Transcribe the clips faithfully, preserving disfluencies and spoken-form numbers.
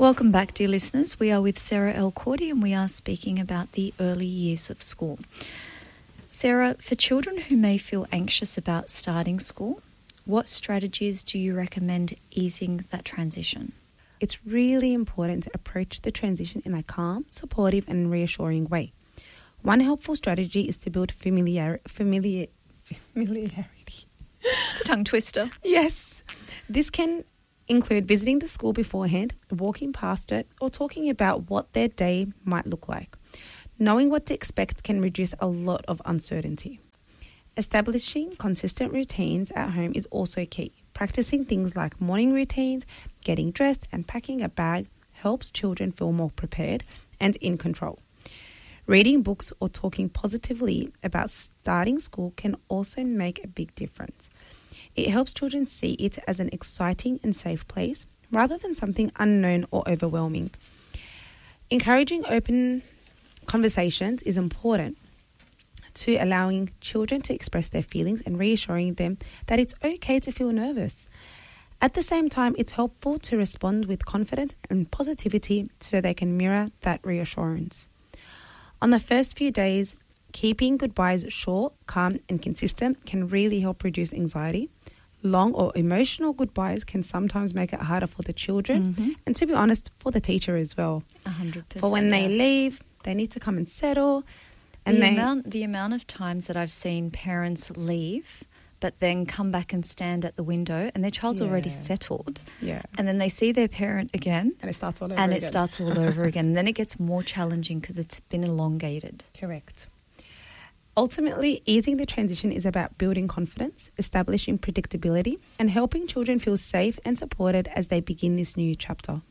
Welcome back, dear listeners. We are with Sarah El-Kordi and we are speaking about the early years of school. Sarah, for children who may feel anxious about starting school, what strategies do you recommend easing that transition? It's really important to approach the transition in a calm, supportive and reassuring way. One helpful strategy is to build familiar, familiar, familiarity. It's a tongue twister. Yes. This can include visiting the school beforehand, walking past it, or talking about what their day might look like. Knowing what to expect can reduce a lot of uncertainty. Establishing consistent routines at home is also key. Practicing things like morning routines, getting dressed, and packing a bag helps children feel more prepared and in control. Reading books or talking positively about starting school can also make a big difference. It helps children see it as an exciting and safe place rather than something unknown or overwhelming. Encouraging open conversations is important to allowing children to express their feelings and reassuring them that it's okay to feel nervous. At the same time, it's helpful to respond with confidence and positivity so they can mirror that reassurance. On the first few days, keeping goodbyes short, calm, and consistent can really help reduce anxiety. Long or emotional goodbyes can sometimes make it harder for the children Mm-hmm. and, to be honest, for the teacher as well. one hundred percent. For when they yes. leave, they need to come and settle. And the, they, amount, the amount of times that I've seen parents leave but then come back and stand at the window and their child's Yeah. already settled. yeah, And then they see their parent again and it starts all over and it again. starts all over again. And then it gets more challenging because it's been elongated. Correct. Ultimately, easing the transition is about building confidence, establishing predictability, and helping children feel safe and supported as they begin this new chapter.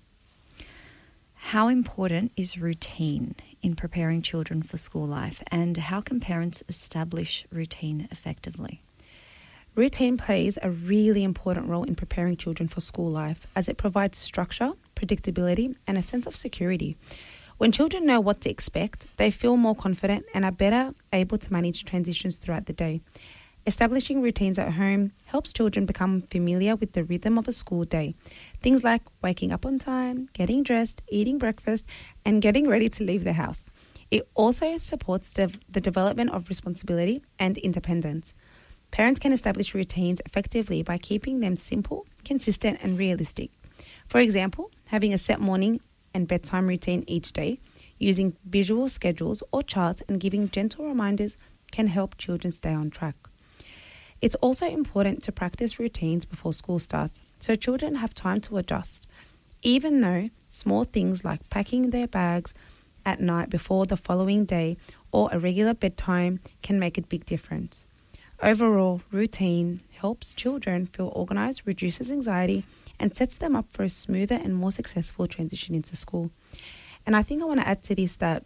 How important is routine in preparing children for school life, and how can parents establish routine effectively? Routine plays a really important role in preparing children for school life as it provides structure, predictability, and a sense of security. When children know what to expect, they feel more confident and are better able to manage transitions throughout the day. Establishing routines at home helps children become familiar with the rhythm of a school day. Things like waking up on time, getting dressed, eating breakfast, and getting ready to leave the house. It also supports the, the development of responsibility and independence. Parents can establish routines effectively by keeping them simple, consistent, and realistic. For example, having a set morning and bedtime routine each day, using visual schedules or charts and giving gentle reminders can help children stay on track. It's also important to practice routines before school starts so children have time to adjust, even though small things like packing their bags at night before the following day or a regular bedtime can make a big difference. Overall, routine helps children feel organised, reduces anxiety, and sets them up for a smoother and more successful transition into school. And I think I want to add to this that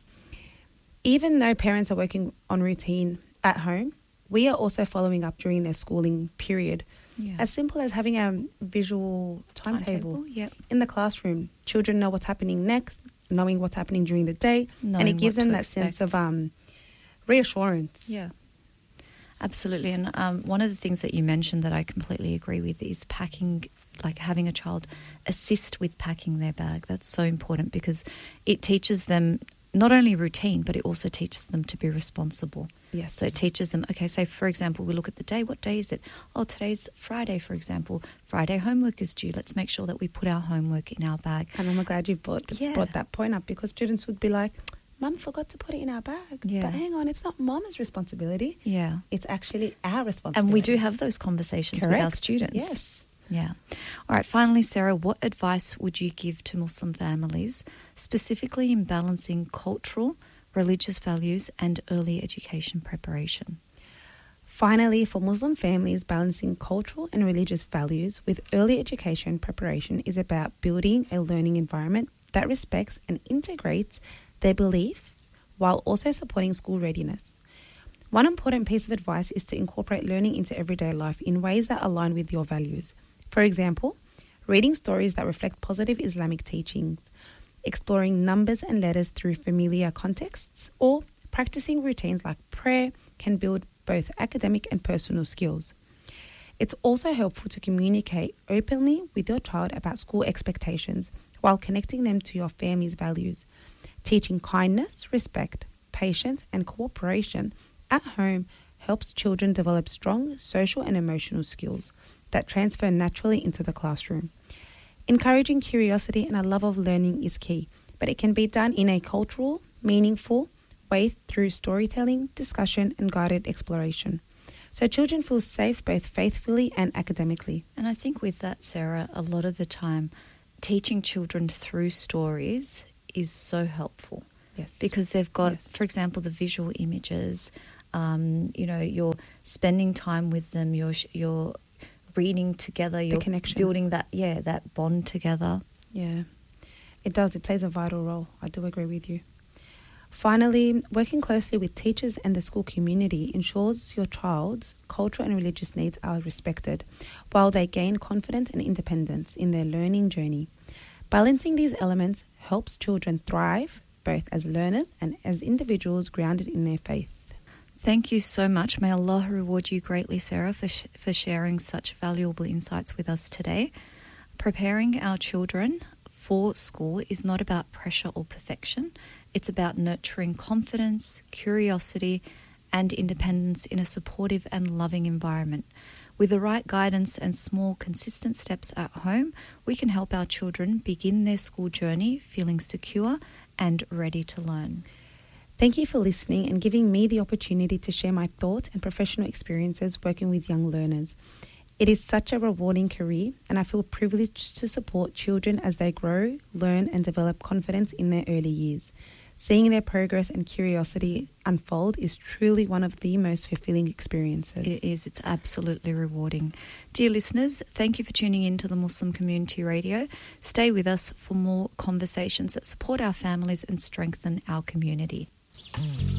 even though parents are working on routine at home, we are also following up during their schooling period. Yeah. As simple as having a visual timetable, Timetable, yep. in the classroom. Children know what's happening next, knowing what's happening during the day, Knowing and it gives what them to that sense expect. of um, reassurance. Yeah, absolutely. And um, one of the things that you mentioned that I completely agree with is packing, like having a child assist with packing their bag. That's so important because it teaches them not only routine, but it also teaches them to be responsible. Yes. So it teaches them, okay, so for example, we look at the day. What day is it? Oh, today's Friday, for example. Friday homework is due. Let's make sure that we put our homework in our bag. And I'm glad you brought, Yeah. brought that point up because students would be like, Mum forgot to put it in our bag. Yeah. But hang on, it's not Mum's responsibility. Yeah. It's actually our responsibility. And we do have those conversations with our Correct. students. Yes. Yeah. All right. Finally, Sarah, what advice would you give to Muslim families, specifically in balancing cultural, religious values and early education preparation? Finally, for Muslim families, balancing cultural and religious values with early education preparation is about building a learning environment that respects and integrates their beliefs while also supporting school readiness. One important piece of advice is to incorporate learning into everyday life in ways that align with your values. For example, reading stories that reflect positive Islamic teachings, exploring numbers and letters through familiar contexts, or practicing routines like prayer can build both academic and personal skills. It's also helpful to communicate openly with your child about school expectations while connecting them to your family's values. Teaching kindness, respect, patience, and cooperation at home helps children develop strong social and emotional skills that transfer naturally into the classroom. Encouraging curiosity and a love of learning is key, but it can be done in a cultural, meaningful way through storytelling, discussion, and guided exploration, so children feel safe both faithfully and academically. And I think with that, Sarah, a lot of the time, teaching children through stories is so helpful. Yes. Because they've got, Yes. for example, the visual images. Um, you know, you're spending time with them. You're sh- you're reading together. You're connection. building that yeah that bond together. Yeah, it does. It plays a vital role. I do agree with you. Finally, working closely with teachers and the school community ensures your child's cultural and religious needs are respected, while they gain confidence and independence in their learning journey. Balancing these elements helps children thrive, both as learners and as individuals grounded in their faith. Thank you so much. May Allah reward you greatly, Sarah, for sh- for sharing such valuable insights with us today. Preparing our children for school is not about pressure or perfection. It's about nurturing confidence, curiosity, and independence in a supportive and loving environment. With the right guidance and small, consistent steps at home, we can help our children begin their school journey feeling secure and ready to learn. Thank you for listening and giving me the opportunity to share my thoughts and professional experiences working with young learners. It is such a rewarding career, and I feel privileged to support children as they grow, learn, and develop confidence in their early years. Seeing their progress and curiosity unfold is truly one of the most fulfilling experiences. It is. It's absolutely rewarding. Dear listeners, thank you for tuning in to the Muslim Community Radio. Stay with us for more conversations that support our families and strengthen our community.